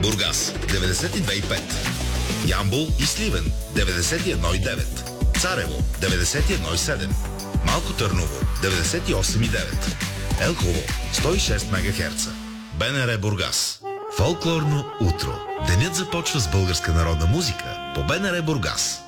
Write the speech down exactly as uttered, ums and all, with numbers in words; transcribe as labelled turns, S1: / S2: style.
S1: Бургас деветдесет и две и пет, Ямбол и Сливен деветдесет и едно и девет, Царево деветдесет и едно и седем, Малко Търново деветдесет и осем и девет, Елхово сто и шест мегахерца. БНР Бургас. Фолклорно утро. Денят започва с българска народна музика по БНР Бургас.